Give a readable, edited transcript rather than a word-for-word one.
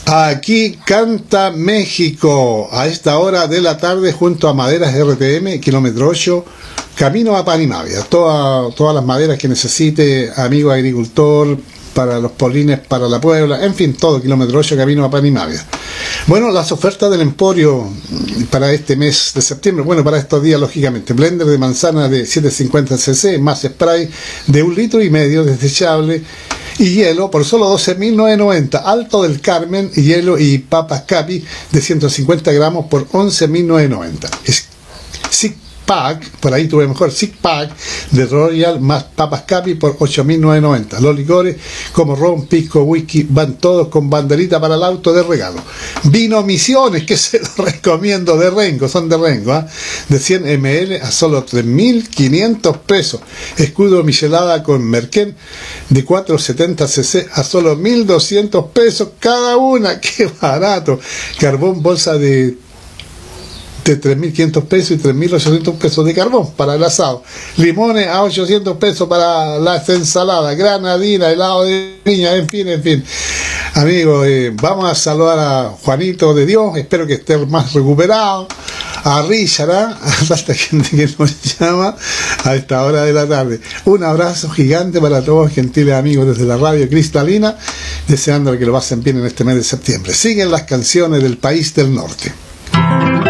Aquí canta México a esta hora de la tarde junto a Maderas RTM, kilómetro 8, camino a Panimavia. Todas las maderas que necesite, amigo agricultor, para los polines, para la Puebla, en fin, todo kilómetro 8, camino a Panimavia. Bueno, las ofertas del Emporio para este mes de septiembre, bueno, para estos días, lógicamente, blender de manzana de 750 cc, más spray de 1,5 litros desechable, y hielo por solo 12.990. Alto del Carmen, hielo y papas Capi de 150 gramos por 11.990. Six Pack, por ahí tuve mejor, Six Pack de Royal más papas Capi por 8.990. Los licores como ron, pisco, whisky van todos con banderita para el auto de regalo. Vino Misiones, que se lo recomiendo, de Rengo, son de Rengo, de 100 ml a solo 3.500 pesos. Escudo michelada con merquén de 470 cc a solo 1.200 pesos cada una. ¡Qué barato! Carbón bolsa de 3.500 pesos y 3.800 pesos de carbón para el asado. Limones a 800 pesos para las ensaladas, granadina, helado de piña, en fin. Amigos, vamos a saludar a Juanito de Dios, espero que esté más recuperado, a Richard, a tanta gente que nos llama a esta hora de la tarde. Un abrazo gigante para todos, gentiles amigos desde la radio cristalina, deseando que lo pasen bien en este mes de septiembre. Siguen las canciones del país del norte.